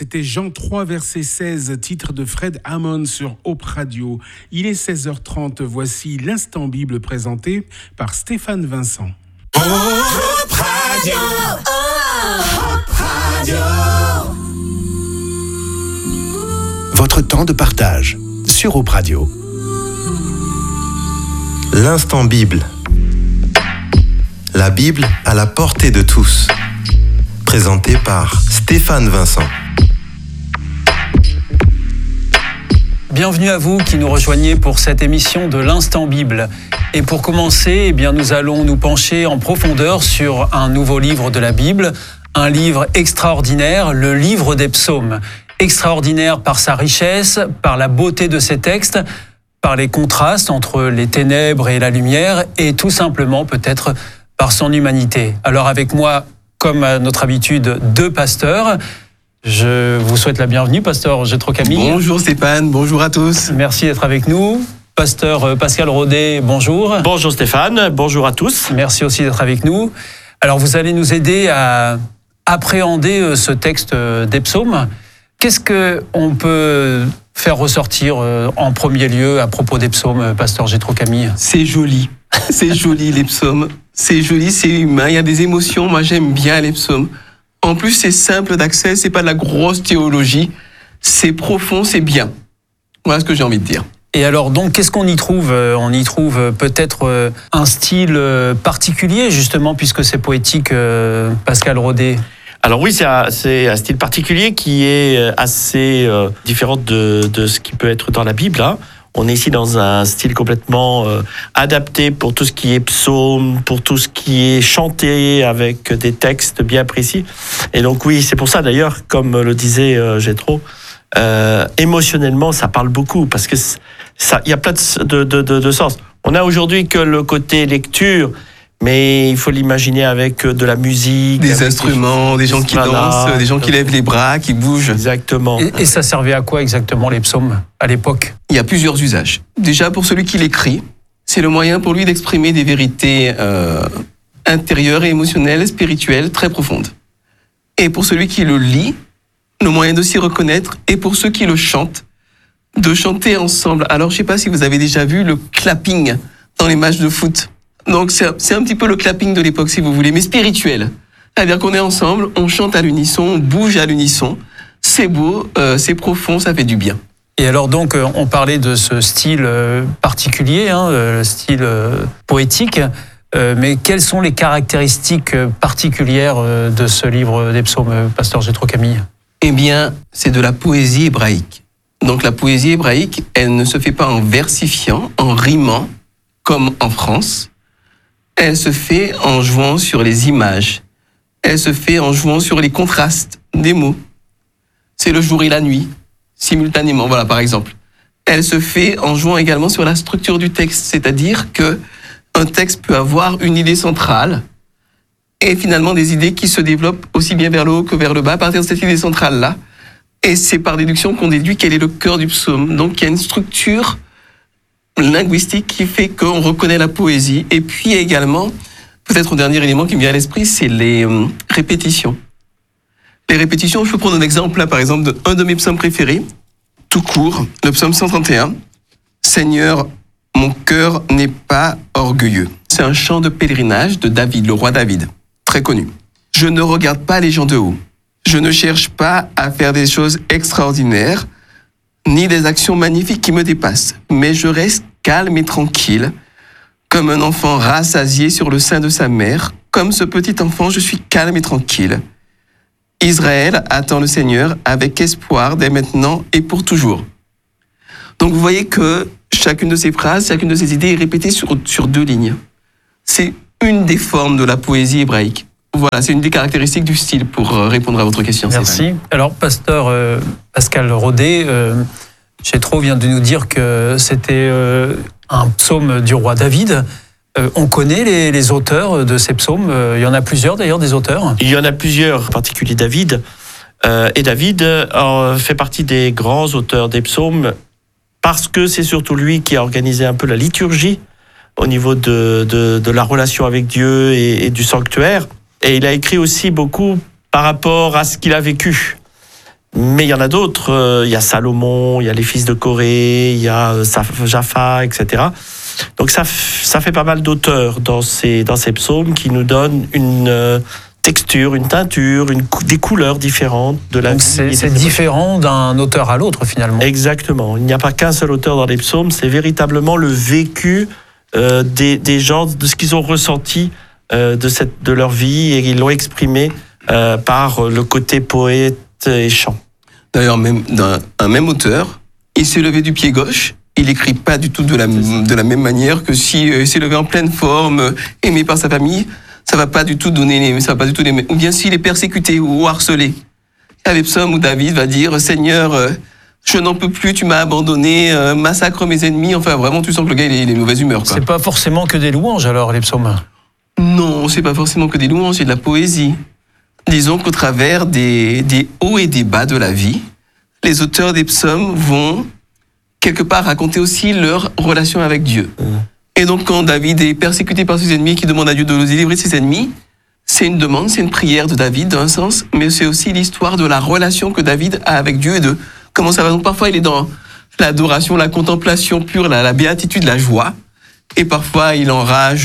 C'était Jean 3, verset 16, titre de Fred Hammond sur Hope Radio. Il est 16h30, voici l'Instant Bible présenté par Stéphane Vincent. Hope Radio, Hope Radio. Votre temps de partage sur Hope Radio. L'Instant Bible. La Bible à la portée de tous. Présenté par Stéphane Vincent. Bienvenue à vous qui nous rejoignez pour cette émission de l'Instant Bible. Et pour commencer, nous allons nous pencher en profondeur sur un nouveau livre de la Bible, un livre extraordinaire, le livre des psaumes. Extraordinaire par sa richesse, par la beauté de ses textes, par les contrastes entre les ténèbres et la lumière, et tout simplement peut-être par son humanité. Alors avec moi, comme à notre habitude, deux pasteurs. Je vous souhaite la bienvenue, pasteur Gétro Camille. Bonjour Stéphane, bonjour à tous. Merci d'être avec nous. Pasteur Pascal Rodet, bonjour. Bonjour Stéphane, bonjour à tous. Merci aussi d'être avec nous. Alors vous allez nous aider à appréhender ce texte des psaumes. Qu'est-ce qu'on peut faire ressortir en premier lieu à propos des psaumes, pasteur Gétro Camille ? C'est joli les psaumes. C'est joli, c'est humain, il y a des émotions. Moi j'aime bien les psaumes. En plus, c'est simple d'accès, c'est pas de la grosse théologie, c'est profond, c'est bien. Voilà ce que j'ai envie de dire. Et alors, donc, qu'est-ce qu'on y trouve ? On y trouve peut-être un style particulier, justement, puisque c'est poétique, Pascal Rodet. Alors oui, c'est un style particulier qui est assez différent de ce qui peut être dans la Bible, hein. On est ici dans un style complètement adapté pour tout ce qui est psaume, pour tout ce qui est chanté avec des textes bien précis. Et donc oui, c'est pour ça d'ailleurs, comme le disait Gétro, émotionnellement, ça parle beaucoup parce que il y a plein de sens. On a aujourd'hui que le côté lecture, mais il faut l'imaginer avec de la musique. Des instruments, des gens qui dansent, des gens qui lèvent les bras, qui bougent. Exactement. Et ça servait à quoi exactement les psaumes à l'époque ? Il y a plusieurs usages. Déjà, pour celui qui l'écrit, c'est le moyen pour lui d'exprimer des vérités intérieures et émotionnelles, spirituelles, très profondes. Et pour celui qui le lit, le moyen de s'y reconnaître. Et pour ceux qui le chantent, de chanter ensemble. Alors, je ne sais pas si vous avez déjà vu le clapping dans les matchs de foot. Donc c'est un petit peu le clapping de l'époque, si vous voulez, mais spirituel. C'est-à-dire qu'on est ensemble, on chante à l'unisson, on bouge à l'unisson. C'est beau, c'est profond, ça fait du bien. Et alors donc, on parlait de ce style particulier, le style poétique, mais quelles sont les caractéristiques particulières de ce livre des psaumes, pasteur Gétro Camille ? Eh bien, c'est de la poésie hébraïque. Donc la poésie hébraïque, elle ne se fait pas en versifiant, en rimant, comme en France. Elle se fait en jouant sur les images. Elle se fait en jouant sur les contrastes des mots. C'est le jour et la nuit, simultanément, voilà, par exemple. Elle se fait en jouant également sur la structure du texte, c'est-à-dire que un texte peut avoir une idée centrale et finalement des idées qui se développent aussi bien vers le haut que vers le bas à partir de cette idée centrale-là. Et c'est par déduction qu'on déduit quel est le cœur du psaume. Donc il y a une structure linguistique qui fait qu'on reconnaît la poésie. Et puis également, peut-être un dernier élément qui me vient à l'esprit, c'est les répétitions. Les répétitions, je peux prendre un exemple là, par exemple, d'un de mes psaumes préférés, tout court, le psaume 131. Seigneur, mon cœur n'est pas orgueilleux. C'est un chant de pèlerinage de David, le roi David, très connu. Je ne regarde pas les gens de haut. Je ne cherche pas à faire des choses extraordinaires, ni des actions magnifiques qui me dépassent, mais je reste calme et tranquille, comme un enfant rassasié sur le sein de sa mère. Comme ce petit enfant, je suis calme et tranquille. Israël attend le Seigneur avec espoir dès maintenant et pour toujours. Donc vous voyez que chacune de ces phrases, chacune de ces idées est répétée sur 2 lignes. C'est une des formes de la poésie hébraïque. Voilà, c'est une des caractéristiques du style pour répondre à votre question. Merci. Stéphane. Alors, pasteur Pascal Rodet, Gétro vient de nous dire que c'était un psaume du roi David. On connaît les auteurs de ces psaumes. Il y en a plusieurs d'ailleurs, des auteurs. Il y en a plusieurs, en particulier David. Et David fait partie des grands auteurs des psaumes parce que c'est surtout lui qui a organisé un peu la liturgie au niveau de la relation avec Dieu et du sanctuaire. Et il a écrit aussi beaucoup par rapport à ce qu'il a vécu. Mais il y en a d'autres. Il y a Salomon, il y a les fils de Corée, il y a Japha, etc. Donc ça fait pas mal d'auteurs dans ces psaumes qui nous donnent une texture, une teinture, des couleurs différentes de la Donc vie. c'est différent d'un auteur à l'autre finalement. Exactement. Il n'y a pas qu'un seul auteur dans les psaumes, c'est véritablement le vécu des gens, de ce qu'ils ont ressenti de leur vie, et ils l'ont exprimé par le côté poète et chant. D'ailleurs, même un même auteur, il s'est levé du pied gauche, il écrit pas du tout de la même manière que si s'est levé en pleine forme, aimé par sa famille, ça va pas du tout donner ou bien s'il est persécuté ou harcelé. Il y a des psaumes où David va dire Seigneur, je n'en peux plus, tu m'as abandonné, massacre mes ennemis. Enfin, vraiment, tu sens que le gars il est de mauvaise humeur, quoi. C'est pas forcément que des louanges alors les psaumes. Non, c'est pas forcément que des louanges, c'est de la poésie. Disons qu'au travers des hauts et des bas de la vie, les auteurs des psaumes vont quelque part raconter aussi leur relation avec Dieu. Et donc quand David est persécuté par ses ennemis, qui demande à Dieu de le délivrer de ses ennemis, c'est une demande, c'est une prière de David dans un sens, mais c'est aussi l'histoire de la relation que David a avec Dieu et de comment ça va. Donc parfois il est dans l'adoration, la contemplation pure, la béatitude, la joie, et parfois il enrage,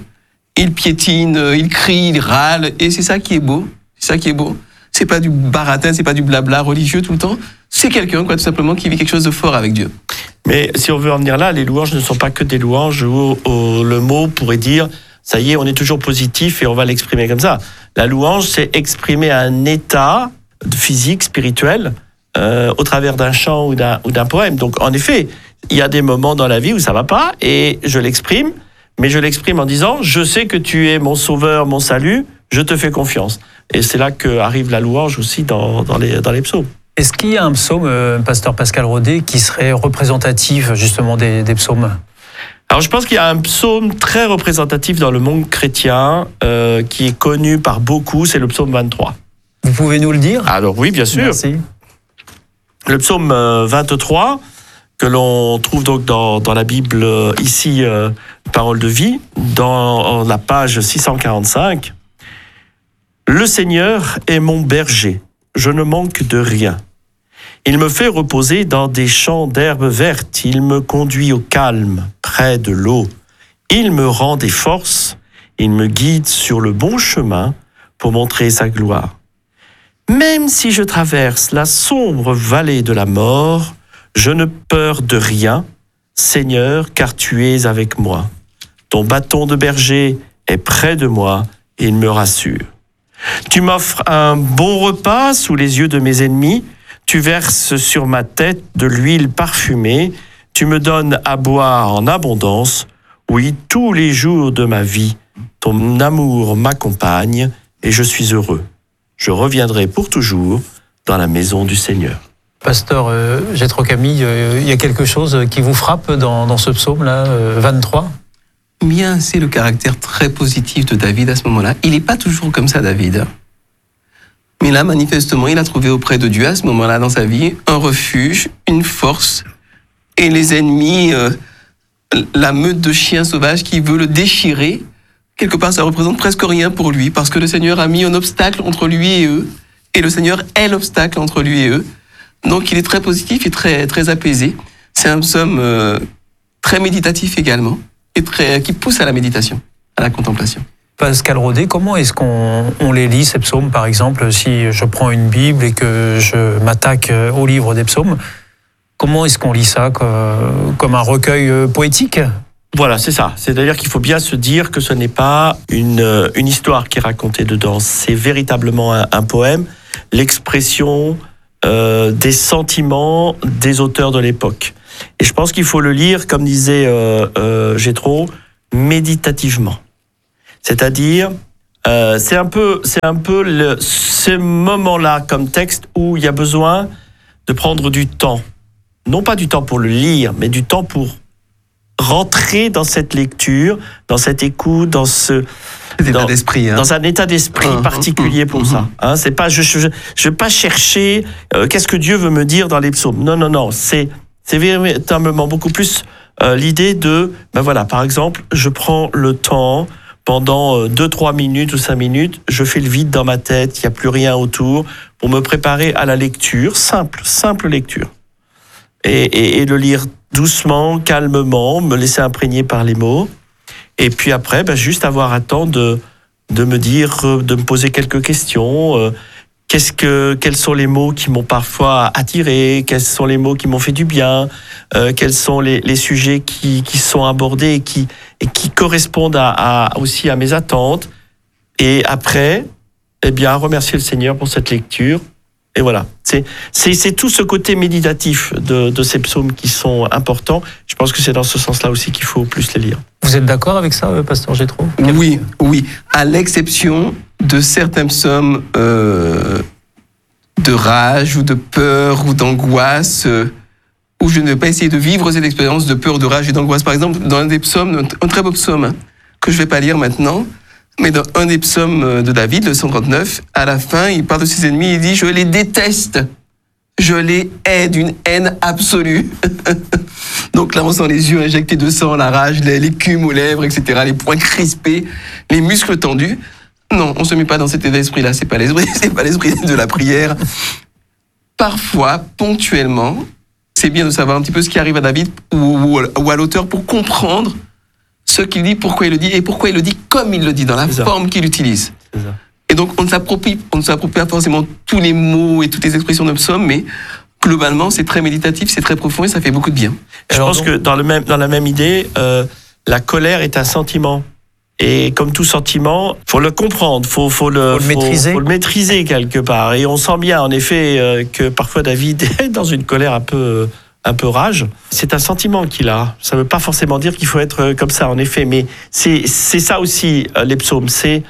il piétine, il crie, il râle, et c'est ça qui est beau. C'est ça qui est beau. C'est pas du baratin, c'est pas du blabla religieux tout le temps. C'est quelqu'un, tout simplement, qui vit quelque chose de fort avec Dieu. Mais si on veut en venir là, les louanges ne sont pas que des louanges où le mot pourrait dire ça y est, on est toujours positif et on va l'exprimer comme ça. La louange, c'est exprimer un état physique, spirituel, au travers d'un chant ou d'un poème. Donc, en effet, il y a des moments dans la vie où ça va pas et je l'exprime, mais je l'exprime en disant je sais que tu es mon sauveur, mon salut, je te fais confiance. Et c'est là qu'arrive la louange aussi dans les psaumes. Est-ce qu'il y a un psaume, pasteur Pascal Rodet, qui serait représentatif justement des psaumes ? Alors je pense qu'il y a un psaume très représentatif dans le monde chrétien qui est connu par beaucoup, c'est le psaume 23. Vous pouvez nous le dire ? Alors oui, bien sûr. Merci. Le psaume 23, que l'on trouve donc dans la Bible, ici, Parole de vie, dans la page 645. Le Seigneur est mon berger, je ne manque de rien. Il me fait reposer dans des champs d'herbes vertes, il me conduit au calme, près de l'eau. Il me rend des forces, il me guide sur le bon chemin pour montrer sa gloire. Même si je traverse la sombre vallée de la mort, je ne peur de rien, Seigneur, car tu es avec moi. Ton bâton de berger est près de moi et il me rassure. Tu m'offres un bon repas sous les yeux de mes ennemis, tu verses sur ma tête de l'huile parfumée, tu me donnes à boire en abondance. Oui, tous les jours de ma vie, ton amour m'accompagne et je suis heureux. Je reviendrai pour toujours dans la maison du Seigneur. Pasteur Jethro Camille, il y a quelque chose qui vous frappe dans ce psaume-là, 23 ? Bien, c'est le caractère très positif de David à ce moment-là. Il n'est pas toujours comme ça, David. Mais là, manifestement, il a trouvé auprès de Dieu, à ce moment-là dans sa vie, un refuge, une force. Et les ennemis, la meute de chiens sauvages qui veut le déchirer, quelque part, ça représente presque rien pour lui, parce que le Seigneur a mis un obstacle entre lui et eux, et le Seigneur est l'obstacle entre lui et eux. Donc, il est très positif et très, très apaisé. C'est un psaume très méditatif également, et qui pousse à la méditation, à la contemplation. Pascal Rodet, comment est-ce qu'on les lit, ces psaumes, par exemple, si je prends une Bible et que je m'attaque au livre des psaumes, comment est-ce qu'on lit ça, comme un recueil poétique ? Voilà, c'est ça. C'est-à-dire qu'il faut bien se dire que ce n'est pas une histoire qui est racontée dedans, c'est véritablement un poème, l'expression des sentiments des auteurs de l'époque. Et je pense qu'il faut le lire, comme disait Jethro, méditativement. C'est-à-dire, c'est un peu ce moment-là comme texte où il y a besoin de prendre du temps. Non pas du temps pour le lire, mais du temps pour rentrer dans cette lecture, dans cette écoute, dans un état d'esprit particulier pour ça. Hein, c'est pas, je veux pas chercher qu'est-ce que Dieu veut me dire dans les psaumes. Non. C'est véritablement beaucoup plus l'idée de, par exemple, je prends le temps pendant 2-3 minutes ou 5 minutes, je fais le vide dans ma tête, il n'y a plus rien autour, pour me préparer à la lecture, simple lecture. Et le lire doucement, calmement, me laisser imprégner par les mots. Et puis après, juste avoir un temps de me poser quelques questions. Quels sont les mots qui m'ont parfois attiré? Quels sont les mots qui m'ont fait du bien? Quels sont les sujets qui sont abordés et qui correspondent aussi à mes attentes? Et après, remercier le Seigneur pour cette lecture. Et voilà, c'est tout ce côté méditatif de ces psaumes qui sont importants. Je pense que c'est dans ce sens-là aussi qu'il faut plus les lire. Vous êtes d'accord avec ça, Pasteur Gétro? Oui, à l'exception de certains psaumes de rage ou de peur ou d'angoisse, où je ne vais pas essayer de vivre cette expérience de peur, de rage et d'angoisse. Par exemple, dans un des psaumes, un très beau psaume, que je ne vais pas lire maintenant, mais dans un des psaumes de David, le 139, à la fin, il parle de ses ennemis, il dit « Je les déteste, je les hais d'une haine absolue. » Donc là, on sent les yeux injectés de sang, la rage, l'écume aux lèvres, etc., les poings crispés, les muscles tendus. Non, on ne se met pas dans cet état d'esprit-là, c'est pas l'esprit de la prière. Parfois, ponctuellement, c'est bien de savoir un petit peu ce qui arrive à David ou à l'auteur pour comprendre ce qu'il dit, pourquoi il le dit, et pourquoi il le dit comme il le dit, dans la forme qu'il utilise. Et donc, on ne s'approprie pas forcément tous les mots et toutes les expressions d'un psaume, mais globalement, c'est très méditatif, c'est très profond et ça fait beaucoup de bien. Je pense que dans la même idée, la colère est un sentiment. Et comme tout sentiment, faut le comprendre, faut le maîtriser quelque part. Et on sent bien, en effet, que parfois David est dans une colère un peu rage. C'est un sentiment qu'il a. Ça ne veut pas forcément dire qu'il faut être comme ça, en effet. Mais c'est ça aussi, les psaumes. C'est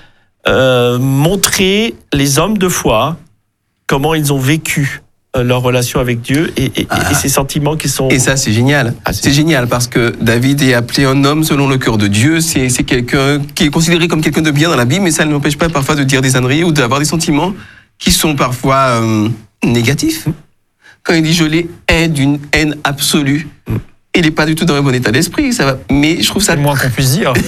montrer les hommes de foi, comment ils ont vécu leur relation avec Dieu et ces sentiments qui sont... Et ça, c'est génial. C'est génial parce que David est appelé un homme selon le cœur de Dieu. C'est quelqu'un qui est considéré comme quelqu'un de bien dans la Bible, mais ça ne l'empêche pas parfois de dire des âneries ou d'avoir des sentiments qui sont parfois négatifs. Quand il dit « je les hais d'une haine absolue », il n'est pas du tout dans un bon état d'esprit. Ça va. Mais je trouve ça... C'est le moins qu'on puisse dire.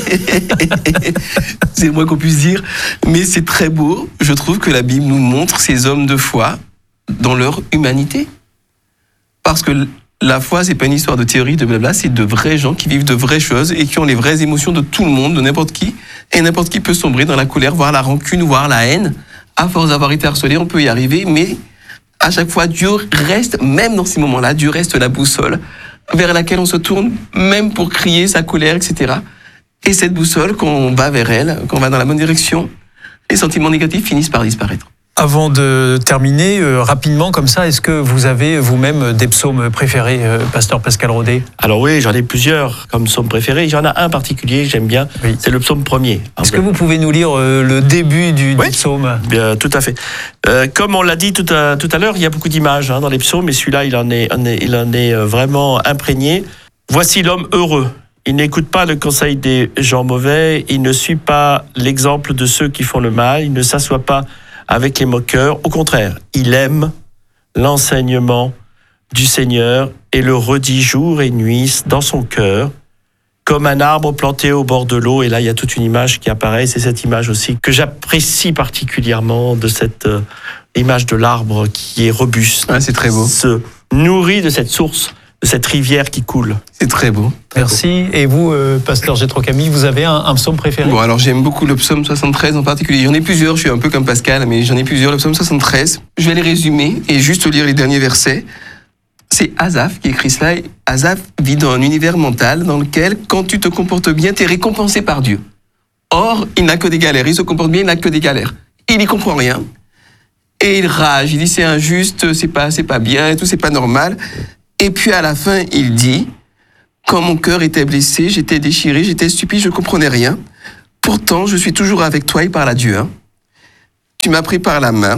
C'est le moins qu'on puisse dire. Mais c'est très beau. Je trouve que la Bible nous montre ces hommes de foi dans leur humanité. Parce que la foi, c'est pas une histoire de théorie, de blabla, c'est de vrais gens qui vivent de vraies choses et qui ont les vraies émotions de tout le monde, de n'importe qui. Et n'importe qui peut sombrer dans la colère, voire la rancune, voire la haine. À force d'avoir été harcelé, on peut y arriver, mais à chaque fois, Dieu reste, même dans ces moments-là, Dieu reste la boussole vers laquelle on se tourne, même pour crier sa colère, etc. Et cette boussole, quand on va vers elle, quand on va dans la bonne direction, les sentiments négatifs finissent par disparaître. Avant de terminer, rapidement comme ça, est-ce que vous avez vous-même des psaumes préférés, Pasteur Pascal Rodet? Alors oui, j'en ai plusieurs comme psaumes préférés. J'en ai un particulier que j'aime bien, oui. C'est le psaume 1er. Est-ce que vous pouvez nous lire le début du psaume? Bien, tout à fait. Comme on l'a dit tout à l'heure, il y a beaucoup d'images dans les psaumes, et celui-là, il en est vraiment imprégné. Voici l'homme heureux. Il n'écoute pas le conseil des gens mauvais, il ne suit pas l'exemple de ceux qui font le mal, il ne s'assoit pas avec les moqueurs. Au contraire, il aime l'enseignement du Seigneur et le redit jour et nuit dans son cœur, comme un arbre planté au bord de l'eau. Et là, il y a toute une image qui apparaît. C'est cette image aussi que j'apprécie particulièrement, de cette image de l'arbre qui est robuste. Ah, c'est très beau. Se nourrit de cette source, de cette rivière qui coule. C'est très beau. Merci. Et vous, Pasteur Gétro Camille, vous avez un psaume préféré? Bon, alors j'aime beaucoup le psaume 73 en particulier. J'en ai plusieurs, je suis un peu comme Pascal, mais j'en ai plusieurs. Le psaume 73, je vais les résumer et juste lire les derniers versets. C'est Asaph qui écrit cela. Asaph vit dans un univers mental dans lequel, quand tu te comportes bien, tu es récompensé par Dieu. Or, il n'a que des galères. Il se comporte bien, il n'a que des galères. Il n'y comprend rien. Et il rage. Il dit c'est injuste, c'est pas bien, et tout, c'est pas normal. Et puis à la fin, il dit, quand mon cœur était blessé, j'étais déchiré, j'étais stupide, je ne comprenais rien. Pourtant, je suis toujours avec toi, il parle à Dieu. Tu m'as pris par la main,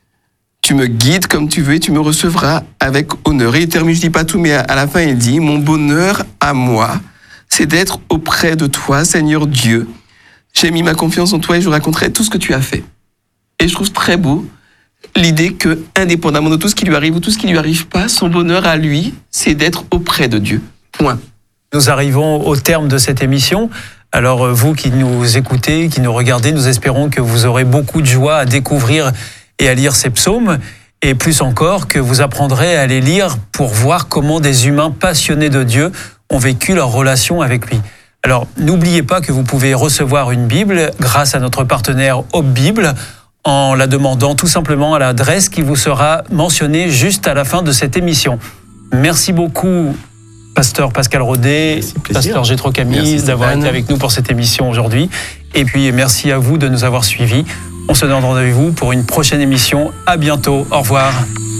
tu me guides comme tu veux et tu me recevras avec honneur. Et il termine, je ne dis pas tout, mais à la fin, il dit, mon bonheur à moi, c'est d'être auprès de toi, Seigneur Dieu. J'ai mis ma confiance en toi et je raconterai tout ce que tu as fait. Et je trouve très beau l'idée que, indépendamment de tout ce qui lui arrive ou tout ce qui lui arrive pas, son bonheur à lui, c'est d'être auprès de Dieu. Point. Nous arrivons au terme de cette émission. Alors vous qui nous écoutez, qui nous regardez, nous espérons que vous aurez beaucoup de joie à découvrir et à lire ces psaumes, et plus encore que vous apprendrez à les lire pour voir comment des humains passionnés de Dieu ont vécu leur relation avec lui. Alors n'oubliez pas que vous pouvez recevoir une Bible grâce à notre partenaire Hope Bible en la demandant tout simplement à l'adresse qui vous sera mentionnée juste à la fin de cette émission. Merci beaucoup, Pasteur Pascal Rodet, Pasteur Jétro Camille, d'avoir été avec nous pour cette émission aujourd'hui. Et puis merci à vous de nous avoir suivis. On se donne rendez-vous pour une prochaine émission. À bientôt. Au revoir.